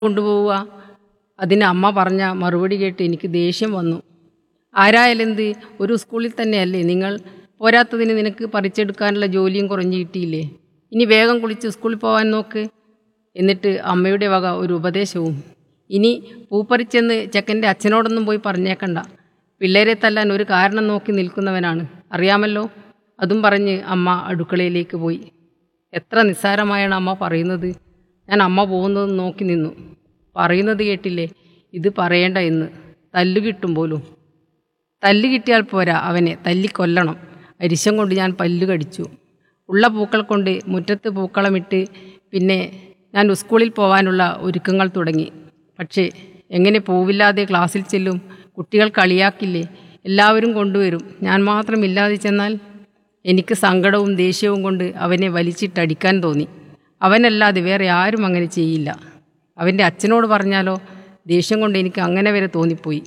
കൊണ്ടുപോവുക? അതിന് അമ്മ പറഞ്ഞ മറുപടി കേട്ട് എനിക്ക് ദേഷ്യം വന്നു. ആരായാലെന്ത്, ഒരു സ്കൂളിൽ തന്നെയല്ലേ നിങ്ങൾ? പോരാത്തതിന് നിനക്ക് പറിച്ചെടുക്കാനുള്ള ജോലിയും കുറഞ്ഞു കിട്ടിയില്ലേ? ഇനി വേഗം കുളിച്ച് സ്കൂളിൽ പോകാൻ നോക്ക്. എന്നിട്ട് അമ്മയുടെ വക ഒരു ഉപദേശവും. ഇനി പൂപ്പറിച്ചെന്ന് ചെക്കൻ്റെ അച്ഛനോടൊന്നും പോയി പറഞ്ഞേക്കണ്ട. പിള്ളേരെ തല്ലാൻ ഒരു കാരണം നോക്കി നിൽക്കുന്നവനാണ്, അറിയാമല്ലോ. അതും പറഞ്ഞ് അമ്മ അടുക്കളയിലേക്ക് പോയി. എത്ര നിസ്സാരമായാണ് അമ്മ പറയുന്നത്. ഞാൻ അമ്മ പോകുന്നത് നോക്കി നിന്നു. പറയുന്നത് കേട്ടില്ലേ, ഇത് പറയേണ്ട എന്ന്. തല്ലുകിട്ടും പോലും. തല്ല് കിട്ടിയാൽ പോരാ, അവനെ തല്ലിക്കൊല്ലണം. അരിശം കൊണ്ട് ഞാൻ പല്ലു കടിച്ചു. ഉള്ള പൂക്കൾ കൊണ്ട് മുറ്റത്ത് പൂക്കളമിട്ട് പിന്നെ ഞാൻ സ്കൂളിൽ പോകാനുള്ള ഒരുക്കങ്ങൾ തുടങ്ങി. പക്ഷേ എങ്ങനെ പൂവില്ലാതെ ക്ലാസ്സിൽ ചെല്ലും? കുട്ടികൾ കളിയാക്കില്ലേ? എല്ലാവരും കൊണ്ടുവരും, ഞാൻ മാത്രം ഇല്ലാതെ ചെന്നാൽ? എനിക്ക് സങ്കടവും ദേഷ്യവും കൊണ്ട് അവനെ വലിച്ചിട്ടടിക്കാൻ തോന്നി. അവനല്ലാതെ വേറെ ആരും അങ്ങനെ ചെയ്യില്ല. അവൻ്റെ അച്ഛനോട് പറഞ്ഞാലോ? ദേഷ്യം കൊണ്ട് എനിക്ക് അങ്ങനെ വരെ തോന്നിപ്പോയി.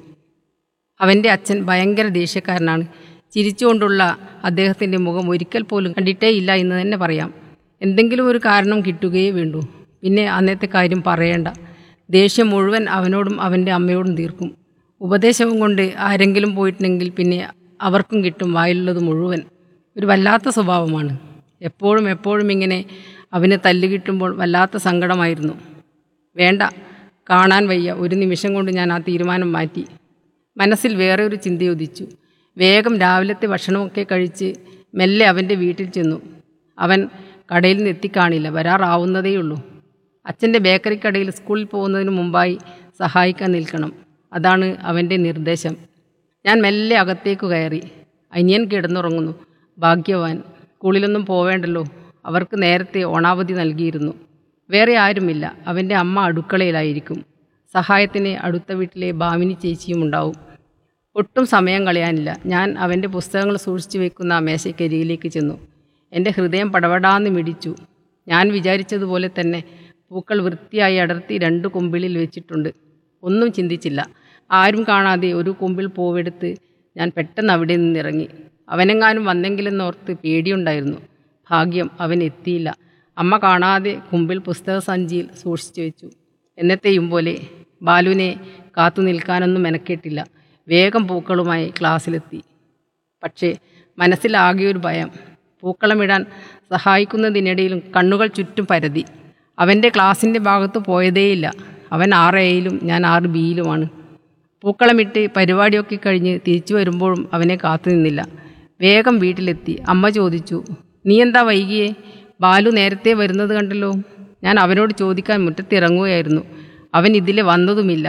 അവൻ്റെ അച്ഛൻ ഭയങ്കര ദേഷ്യക്കാരനാണ്. ചിരിച്ചുകൊണ്ടുള്ള അദ്ദേഹത്തിൻ്റെ മുഖം ഒരിക്കൽ പോലും കണ്ടിട്ടേ ഇല്ല എന്ന് തന്നെ പറയാം. എന്തെങ്കിലും ഒരു കാരണം കിട്ടുകയേ വേണ്ടൂ. പിന്നെ അന്നത്തെ കാര്യം പറയേണ്ട. ദേഷ്യം മുഴുവൻ അവനോടും അവൻ്റെ അമ്മയോടും തീർക്കും. ഉപദേശവും കൊണ്ട് ആരെങ്കിലും പോയിട്ടുണ്ടെങ്കിൽ പിന്നെ അവർക്കും കിട്ടും വായിലുള്ളത് മുഴുവൻ. ഒരു വല്ലാത്ത സ്വഭാവമാണ്. എപ്പോഴും ഇങ്ങനെ അവന് തല്ല് കിട്ടുമ്പോൾ വല്ലാത്ത സങ്കടമായിരുന്നു. വേണ്ട, കാണാൻ വയ്യ. ഒരു നിമിഷം കൊണ്ട് ഞാൻ ആ തീരുമാനം മാറ്റി. മനസ്സിൽ വേറെ ഒരു ചിന്തയുദിച്ചു. വേഗം രാവിലത്തെ ഭക്ഷണമൊക്കെ കഴിച്ച് മെല്ലെ അവൻ്റെ വീട്ടിൽ ചെന്നു. അവൻ കടയിൽ നിന്ന് എത്തിക്കാണില്ല, വരാറാവുന്നതേയുള്ളൂ. അച്ഛൻ്റെ ബേക്കറി കടയിൽ സ്കൂളിൽ പോകുന്നതിന് മുമ്പായി സഹായിക്കാൻ നിൽക്കണം, അതാണ് അവൻ്റെ നിർദ്ദേശം. ഞാൻ മെല്ലെ അകത്തേക്ക് കയറി. അനിയൻ കിടന്നുറങ്ങുന്നു. ഭാഗ്യവാൻ. സ്കൂളിലൊന്നും പോവേണ്ടല്ലോ, അവർക്ക് നേരത്തെ ഓണാവധി നൽകിയിരുന്നു. വേറെ ആരുമില്ല. അവൻ്റെ അമ്മ അടുക്കളയിലായിരിക്കും. സഹായത്തിന് അടുത്ത വീട്ടിലെ ഭാമിനി ചേച്ചിയും ഉണ്ടാവും. ഒട്ടും സമയം കളയാനില്ല. ഞാൻ അവൻ്റെ പുസ്തകങ്ങൾ സൂക്ഷിച്ചു വെക്കുന്ന മേശയ്ക്കരികിലേക്ക് ചെന്നു. എൻ്റെ ഹൃദയം പടപടാന്ന് മിടിച്ചു. ഞാൻ വിചാരിച്ചതുപോലെ തന്നെ പൂക്കൾ വൃത്തിയായി അടർത്തി 2 കുമ്പിളിൽ വെച്ചിട്ടുണ്ട്. ഒന്നും ചിന്തിച്ചില്ല. ആരും കാണാതെ ഒരു കുമ്പിൾ പൂവെടുത്ത് ഞാൻ പെട്ടെന്ന് അവിടെ നിന്നിറങ്ങി. അവനെങ്ങാനും വന്നെങ്കിലെന്നോർത്ത് പേടിയുണ്ടായിരുന്നു. ഭാഗ്യം, അവൻ എത്തിയില്ല. അമ്മ കാണാതെ കുമ്പിൾ പുസ്തക സഞ്ചിയിൽ സൂക്ഷിച്ചു വെച്ചു. എന്നത്തെയും പോലെ ബാലുവിനെ കാത്തു നിൽക്കാനൊന്നും മെനക്കെട്ടില്ല. വേഗം പൂക്കളുമായി ക്ലാസ്സിലെത്തി. പക്ഷേ മനസ്സിലാകെ ഒരു ഭയം. പൂക്കളമിടാൻ സഹായിക്കുന്നതിനിടയിലും കണ്ണുകൾ ചുറ്റും പരതി. അവൻ്റെ ക്ലാസ്സിൻ്റെ ഭാഗത്ത് പോയതേയില്ല. അവൻ 6Aയിലും ഞാൻ 6Bയിലുമാണ്. പൂക്കളമിട്ട് പരിപാടിയൊക്കെ കഴിഞ്ഞ് തിരിച്ചു വരുമ്പോഴും അവനെ കാത്തു നിന്നില്ല. വേഗം വീട്ടിലെത്തി. അമ്മ ചോദിച്ചു, നീ എന്താ വൈകിയേ? ബാലു നേരത്തെ വരുന്നത് കണ്ടല്ലോ. ഞാൻ അവനോട് ചോദിക്കാൻ മുറ്റത്തിറങ്ങുകയായിരുന്നു. അവൻ ഇതിലെ വന്നതുമില്ല.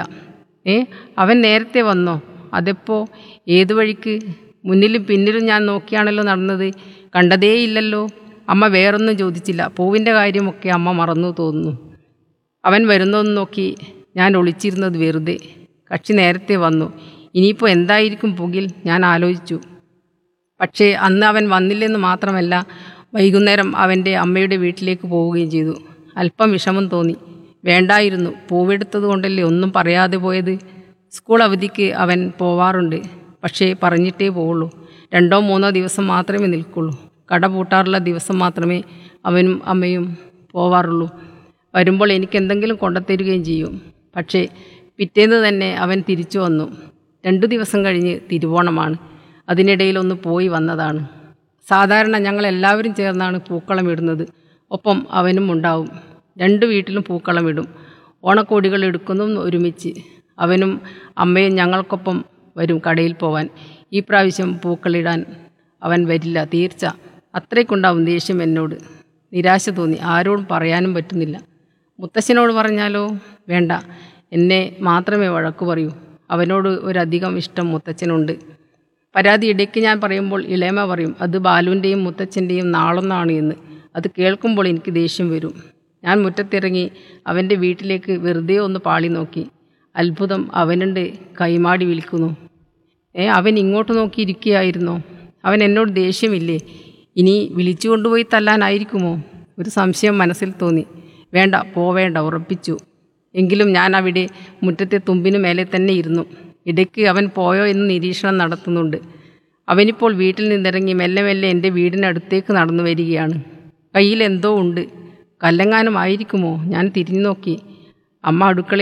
അവൻ നേരത്തെ വന്നോ? അതെപ്പോ? ഏതു വഴിക്ക്? മുന്നിലും പിന്നിലും ഞാൻ നോക്കിയാണല്ലോ നടന്നത്, കണ്ടതേയില്ലല്ലോ. അമ്മ വേറൊന്നും ചോദിച്ചില്ല. പൂവിൻ്റെ കാര്യമൊക്കെ അമ്മ മറന്നു തോന്നുന്നു. അവൻ വരുന്നതെന്ന് നോക്കി ഞാൻ ഒളിച്ചിരുന്നത് വെറുതെ. കക്ഷി നേരത്തെ വന്നു. ഇനിയിപ്പോൾ എന്തായിരിക്കും പുകിൽ? ഞാൻ ആലോചിച്ചു. പക്ഷേ അന്ന് അവൻ വന്നില്ലെന്ന് മാത്രമല്ല, വൈകുന്നേരം അവൻ്റെ അമ്മയുടെ വീട്ടിലേക്ക് പോവുകയും ചെയ്തു. അല്പം വിഷമം തോന്നി. വേണ്ടായിരുന്നു, പൂവെടുത്തത് കൊണ്ടല്ലേ ഒന്നും പറയാതെ പോയത്. സ്കൂൾ അവധിക്ക് അവൻ പോവാറുണ്ട്, പക്ഷേ പറഞ്ഞിട്ടേ പോവുള്ളൂ. 2-3 ദിവസം മാത്രമേ നിൽക്കുള്ളൂ. കട പൂട്ടാറുള്ള ദിവസം മാത്രമേ അവനും അമ്മയും പോവാറുള്ളൂ. വരുമ്പോൾ എനിക്കെന്തെങ്കിലും കൊണ്ടുത്തരികയും ചെയ്യും. പക്ഷേ പിറ്റേന്ന് തന്നെ അവൻ തിരിച്ചു വന്നു. 2 ദിവസം കഴിഞ്ഞ് തിരുവോണമാണ്. അതിനിടയിലൊന്ന് പോയി വന്നതാണ്. സാധാരണ ഞങ്ങളെല്ലാവരും ചേർന്നാണ് പൂക്കളം ഇടുന്നത്. ഒപ്പം അവനും ഉണ്ടാവും. 2 വീട്ടിലും പൂക്കളം ഇടും. ഓണക്കോടികൾ എടുക്കുന്നതും ഒരുമിച്ച്. അവനും അമ്മയും ഞങ്ങൾക്കൊപ്പം വരും കടയിൽ പോവാൻ. ഈ പ്രാവശ്യം പൂക്കളിടാൻ അവൻ വരില്ല, തീർച്ച. അത്രയ്ക്കുണ്ടാവും ദേഷ്യം എന്നോട്. നിരാശ തോന്നി. ആരോടും പറയാനും പറ്റുന്നില്ല. മുത്തശ്ശനോട് പറഞ്ഞാലോ? വേണ്ട, എന്നെ മാത്രമേ വഴക്കു പറയൂ. അവനോട് ഒരധികം ഇഷ്ടം മുത്തച്ഛനുണ്ട്. പരാതി ഇടയ്ക്ക് ഞാൻ പറയുമ്പോൾ ഇളയമ പറയും, അത് ബാലുവിൻ്റെയും മുത്തച്ഛൻ്റെയും നാളൊന്നാണ് എന്ന്. അത് കേൾക്കുമ്പോൾ എനിക്ക് ദേഷ്യം വരും. ഞാൻ മുറ്റത്തിറങ്ങി അവൻ്റെ വീട്ടിലേക്ക് വെറുതെ ഒന്ന് പാളി നോക്കി. അത്ഭുതം, അവനുണ്ട്. കൈമാടി വിളിക്കുന്നു. അവൻ ഇങ്ങോട്ട് നോക്കിയിരിക്കുകയായിരുന്നോ? അവൻ എന്നോട് ദേഷ്യമില്ലേ? ഇനി വിളിച്ചു കൊണ്ടുപോയി തല്ലാനായിരിക്കുമോ? ഒരു സംശയം മനസ്സിൽ തോന്നി. വേണ്ട, പോവേണ്ട, ഉറപ്പിച്ചു. എങ്കിലും ഞാൻ അവിടെ മുറ്റത്തെ തുമ്പിനു മേലെ തന്നെ ഇരുന്നു. ഇടയ്ക്ക് അവൻ പോയോ എന്ന് നിരീക്ഷണം നടത്തുന്നുണ്ട്. അവനിപ്പോൾ വീട്ടിൽ നിന്നിറങ്ങി മെല്ലെ മെല്ലെ എൻ്റെ വീടിനടുത്തേക്ക് നടന്നു വരികയാണ്. കയ്യിൽ എന്തോ ഉണ്ട്. കല്ലെങ്ങാനും ആയിരിക്കുമോ? ഞാൻ തിരിഞ്ഞു നോക്കി. അമ്മ അടുക്കളയിൽ